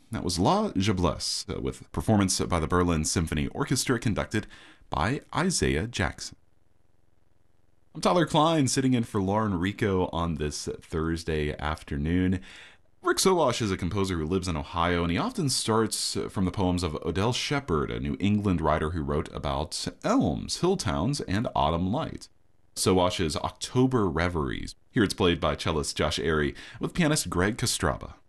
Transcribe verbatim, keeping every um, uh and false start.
That was La Joblesse, uh, with performance by the Berlin Symphony Orchestra conducted by Isaiah Jackson. I'm Tyler Klein, sitting in for Lauren Rico on this Thursday afternoon. Rick Sowash is a composer who lives in Ohio, and he often starts from the poems of Odell Shepard, a New England writer who wrote about elms, hill towns, and autumn light. Sowash's October Reveries. Here it's played by cellist Josh Airy with pianist Greg Kostraba.